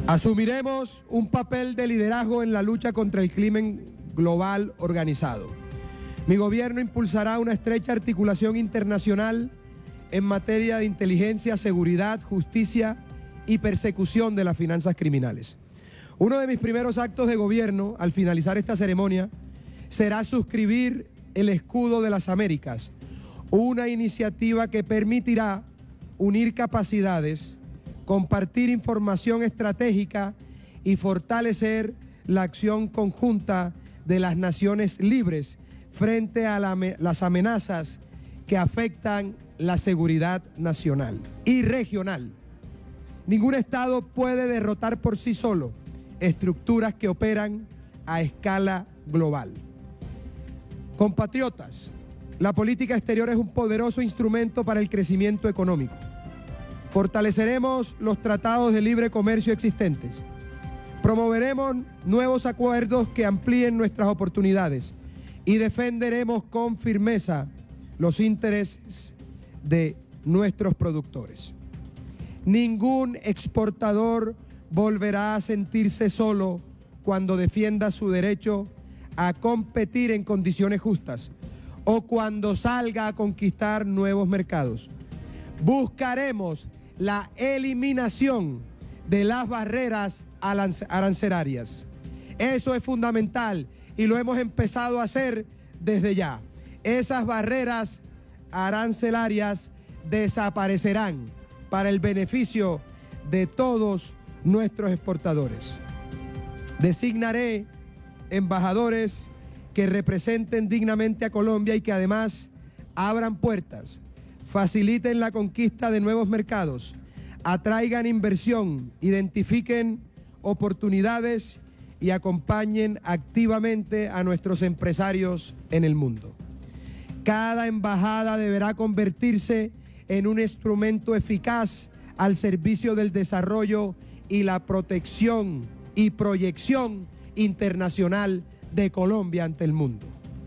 Asumiremos un papel de liderazgo en la lucha contra el crimen global organizado. Mi gobierno impulsará una estrecha articulación internacional en materia de inteligencia, seguridad, justicia y persecución de las finanzas criminales. Uno de mis primeros actos de gobierno, al finalizar esta ceremonia, será suscribir el Escudo de las Américas, una iniciativa que permitirá unir capacidades, compartir información estratégica y fortalecer la acción conjunta de las naciones libres frente a las amenazas que afectan la seguridad nacional y regional. Ningún Estado puede derrotar por sí solo estructuras que operan a escala global. Compatriotas, la política exterior es un poderoso instrumento para el crecimiento económico. Fortaleceremos los tratados de libre comercio existentes. Promoveremos nuevos acuerdos que amplíen nuestras oportunidades y defenderemos con firmeza los intereses de nuestros productores. Ningún exportador volverá a sentirse solo cuando defienda su derecho a competir en condiciones justas o cuando salga a conquistar nuevos mercados. Buscaremos la eliminación de las barreras arancelarias. Eso es fundamental y lo hemos empezado a hacer desde ya. Esas barreras arancelarias desaparecerán para el beneficio de todos nuestros exportadores. Designaré embajadores que representen dignamente a Colombia y que además abran puertas, faciliten la conquista de nuevos mercados, atraigan inversión, identifiquen oportunidades y acompañen activamente a nuestros empresarios en el mundo. Cada embajada deberá convertirse en un instrumento eficaz al servicio del desarrollo y la protección y proyección internacional de Colombia ante el mundo.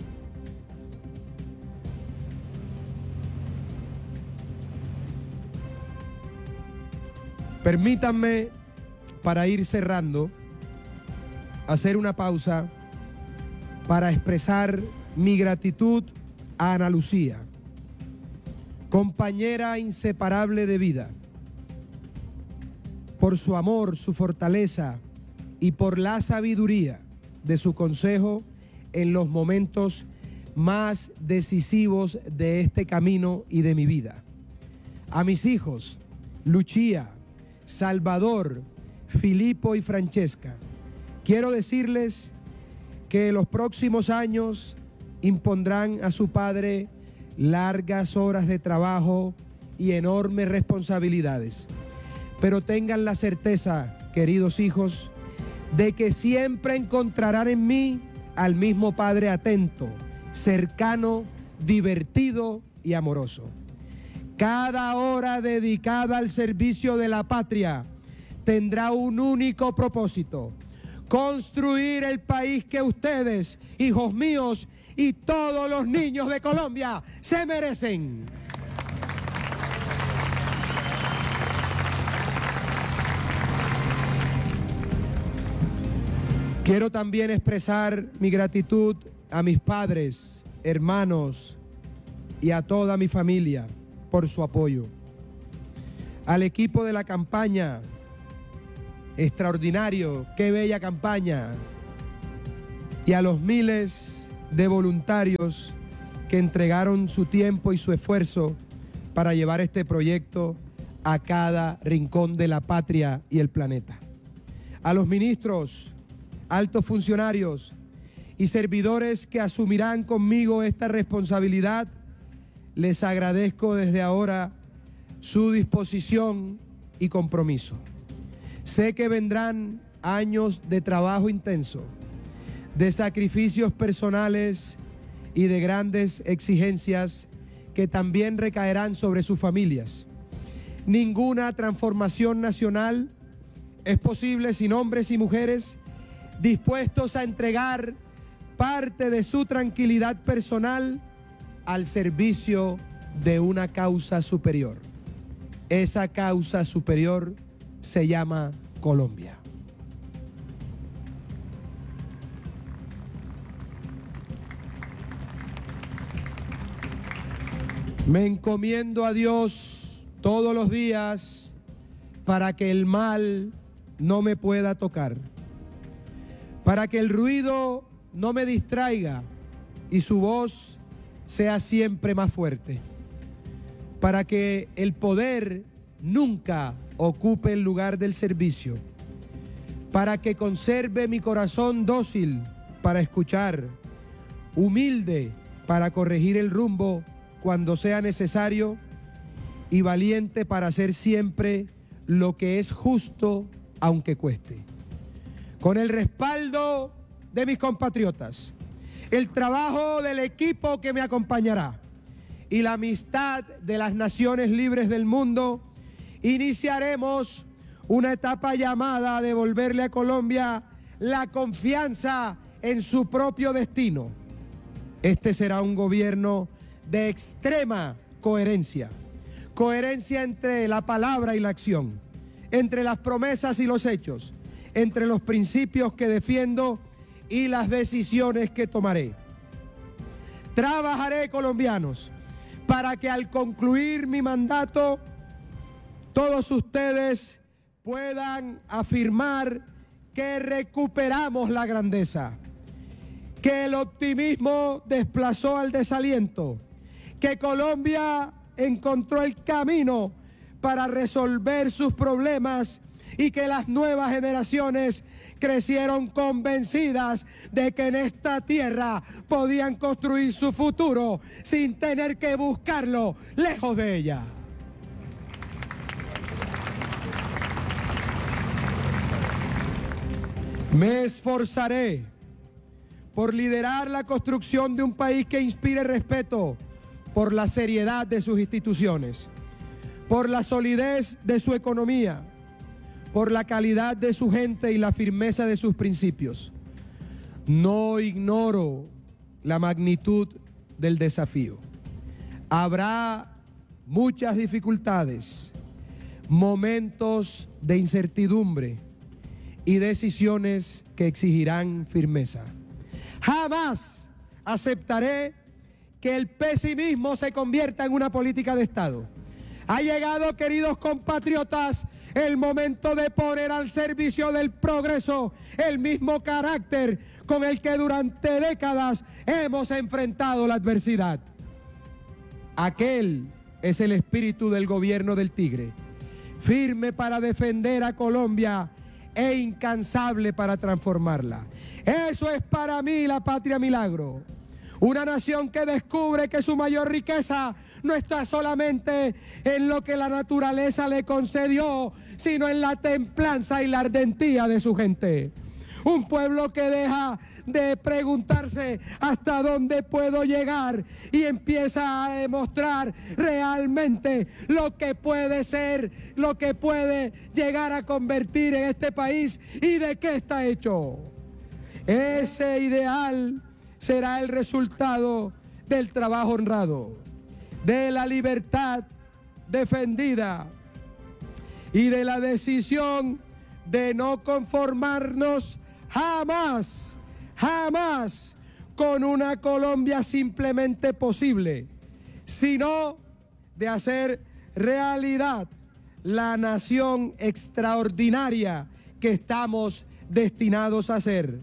Permítanme, para ir cerrando, hacer una pausa para expresar mi gratitud a Ana Lucía, compañera inseparable de vida, por su amor, su fortaleza y por la sabiduría de su consejo en los momentos más decisivos de este camino y de mi vida. A mis hijos, Lucía, Salvador, Filipo y Francesca, quiero decirles que los próximos años impondrán a su padre largas horas de trabajo y enormes responsabilidades. Pero tengan la certeza, queridos hijos, de que siempre encontrarán en mí al mismo padre atento, cercano, divertido y amoroso. Cada hora dedicada al servicio de la patria tendrá un único propósito: construir el país que ustedes, hijos míos, y todos los niños de Colombia se merecen. Quiero también expresar mi gratitud a mis padres, hermanos y a toda mi familia por su apoyo. Al equipo de la campaña, extraordinario, qué bella campaña. Y a los miles de voluntarios que entregaron su tiempo y su esfuerzo para llevar este proyecto a cada rincón de la patria y el planeta. A los ministros, altos funcionarios y servidores que asumirán conmigo esta responsabilidad, les agradezco desde ahora su disposición y compromiso. Sé que vendrán años de trabajo intenso, de sacrificios personales y de grandes exigencias que también recaerán sobre sus familias. Ninguna transformación nacional es posible sin hombres y mujeres dispuestos a entregar parte de su tranquilidad personal al servicio de una causa superior. Esa causa superior se llama Colombia. Me encomiendo a Dios todos los días para que el mal no me pueda tocar, para que el ruido no me distraiga y su voz sea siempre más fuerte, para que el poder nunca ocupe el lugar del servicio, para que conserve mi corazón dócil para escuchar, humilde para corregir el rumbo cuando sea necesario y valiente para hacer siempre lo que es justo aunque cueste. Con el respaldo de mis compatriotas, el trabajo del equipo que me acompañará y la amistad de las naciones libres del mundo, iniciaremos una etapa llamada a devolverle a Colombia la confianza en su propio destino. Este será un gobierno de extrema coherencia, coherencia entre la palabra y la acción, entre las promesas y los hechos, entre los principios que defiendo y las decisiones que tomaré. Trabajaré, colombianos, para que al concluir mi mandato, todos ustedes puedan afirmar que recuperamos la grandeza, que el optimismo desplazó al desaliento, que Colombia encontró el camino para resolver sus problemas y que las nuevas generaciones crecieron convencidas de que en esta tierra podían construir su futuro sin tener que buscarlo lejos de ella. Me esforzaré por liderar la construcción de un país que inspire respeto por la seriedad de sus instituciones, por la solidez de su economía, por la calidad de su gente y la firmeza de sus principios. No ignoro la magnitud del desafío. Habrá muchas dificultades, momentos de incertidumbre y decisiones que exigirán firmeza. Jamás aceptaré que el pesimismo se convierta en una política de Estado. Ha llegado, queridos compatriotas, el momento de poner al servicio del progreso el mismo carácter con el que durante décadas hemos enfrentado la adversidad. Aquel es el espíritu del gobierno del Tigre, firme para defender a Colombia e incansable para transformarla. Eso es para mí la patria milagro. Una nación que descubre que su mayor riqueza no está solamente en lo que la naturaleza le concedió, sino en la templanza y la ardentía de su gente. Un pueblo que deja de preguntarse hasta dónde puedo llegar y empieza a demostrar realmente lo que puede ser, lo que puede llegar a convertir en este país y de qué está hecho. Ese ideal será el resultado del trabajo honrado, de la libertad defendida y de la decisión de no conformarnos jamás, jamás con una Colombia simplemente posible, sino de hacer realidad la nación extraordinaria que estamos destinados a ser.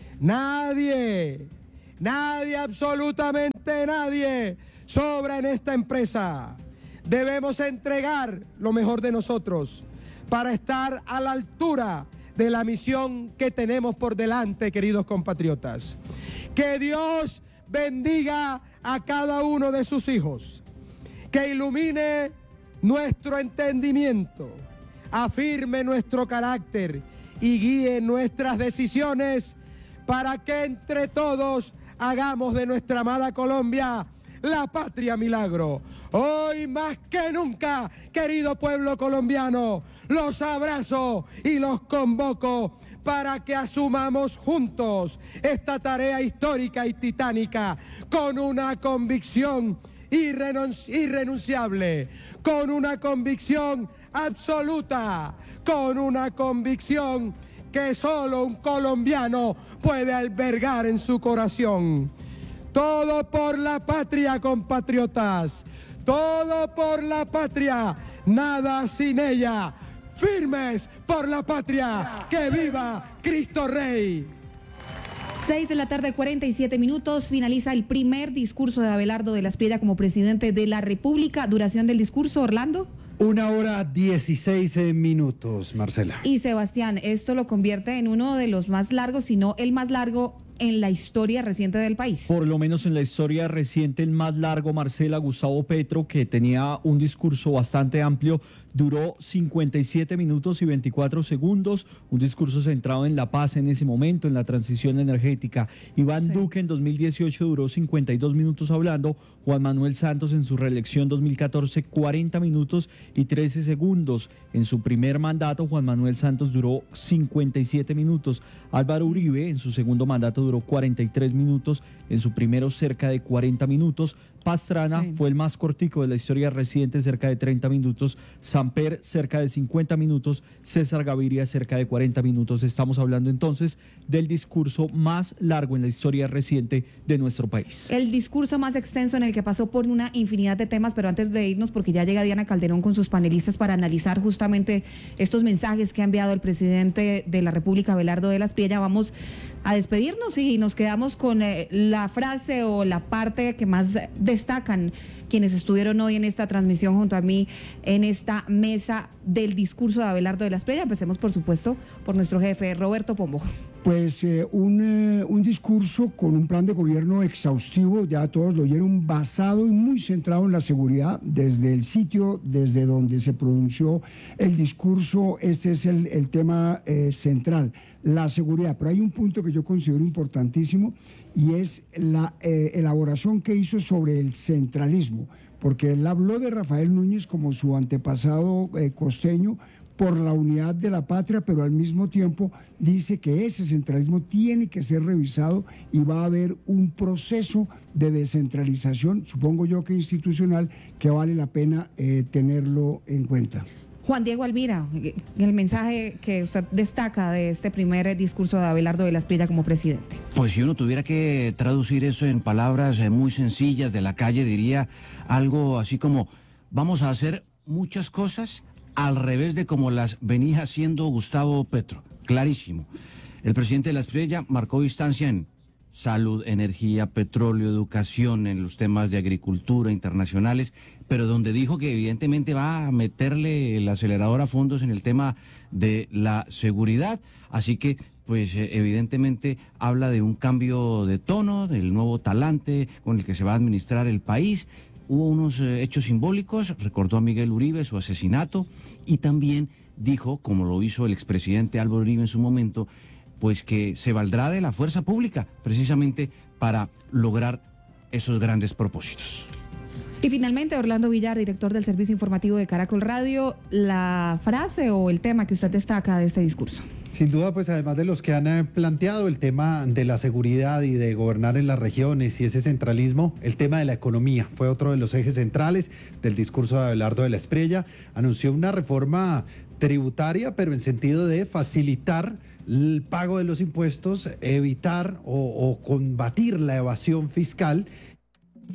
Nadie, absolutamente nadie sobra en esta empresa. Debemos entregar lo mejor de nosotros para estar a la altura de la misión que tenemos por delante, queridos compatriotas. Que Dios bendiga a cada uno de sus hijos, que ilumine nuestro entendimiento, afirme nuestro carácter y guíe nuestras decisiones para que entre todos hagamos de nuestra amada Colombia la patria milagro. Hoy más que nunca, querido pueblo colombiano, los abrazo y los convoco para que asumamos juntos esta tarea histórica y titánica con una convicción irrenunciable, con una convicción absoluta, con una convicción que solo un colombiano puede albergar en su corazón. Todo por la patria, compatriotas. Todo por la patria, nada sin ella. Firmes por la patria, que viva Cristo Rey. 6 de la tarde, 47 minutos, finaliza el primer discurso de Abelardo de la Espriella como presidente de la República. Duración del discurso, Orlando. 1 hora 16 minutos, Marcela. Y Sebastián, esto lo convierte en uno de los más largos, si no el más largo en la historia reciente del país. Por lo menos en la historia reciente, el más largo, Marcela. Gustavo Petro, que tenía un discurso bastante amplio, duró 57 minutos y 24 segundos, un discurso centrado en la paz en ese momento, en la transición energética. Iván Duque en 2018 duró 52 minutos hablando, Juan Manuel Santos en su reelección 2014 40 minutos y 13 segundos. En su primer mandato, Juan Manuel Santos duró 57 minutos. Álvaro Uribe en su segundo mandato duró 43 minutos, en su primero cerca de 40 minutos. Pastrana fue el más cortico de la historia reciente, cerca de 30 minutos. Samper, cerca de 50 minutos. César Gaviria, cerca de 40 minutos. Estamos hablando entonces del discurso más largo en la historia reciente de nuestro país. El discurso más extenso en el que pasó por una infinidad de temas, pero antes de irnos, porque ya llega Diana Calderón con sus panelistas para analizar justamente estos mensajes que ha enviado el presidente de la República, Abelardo de la Espriella, vamos a despedirnos y nos quedamos con la frase o la parte que más destacan quienes estuvieron hoy en esta transmisión junto a mí en esta mesa del discurso de Abelardo de la Espriella. Empecemos, por supuesto, por nuestro jefe, Roberto Pombo. Pues un discurso con un plan de gobierno exhaustivo, ya todos lo oyeron, basado y muy centrado en la seguridad. Desde el sitio, desde donde se pronunció el discurso, este es el tema central, la seguridad. Pero hay un punto que yo considero importantísimo y es la elaboración que hizo sobre el centralismo, porque él habló de Rafael Núñez como su antepasado costeño, por la unidad de la patria, pero al mismo tiempo dice que ese centralismo tiene que ser revisado y va a haber un proceso de descentralización, supongo yo que institucional, que vale la pena tenerlo en cuenta. Juan Diego Alvira, el mensaje que usted destaca de este primer discurso de Abelardo de la Espriella como presidente. Pues si uno tuviera que traducir eso en palabras muy sencillas de la calle, diría algo así como: vamos a hacer muchas cosas al revés de como las venía haciendo Gustavo Petro. Clarísimo. El presidente de la Espriella marcó distancia en salud, energía, petróleo, educación, en los temas de agricultura internacionales, pero donde dijo que evidentemente va a meterle el acelerador a fondos en el tema de la seguridad. Así que, pues evidentemente habla de un cambio de tono, del nuevo talante con el que se va a administrar el país. Hubo unos hechos simbólicos, recordó a Miguel Uribe, su asesinato, y también dijo, como lo hizo el expresidente Álvaro Uribe en su momento, pues que se valdrá de la fuerza pública, precisamente para lograr esos grandes propósitos. Y finalmente, Orlando Villar, director del Servicio Informativo de Caracol Radio, la frase o el tema que usted destaca de este discurso. Sin duda, pues además de los que han planteado el tema de la seguridad y de gobernar en las regiones y ese centralismo, el tema de la economía fue otro de los ejes centrales del discurso de Abelardo de la Espriella. Anunció una reforma tributaria, pero en sentido de facilitar el pago de los impuestos, evitar o combatir la evasión fiscal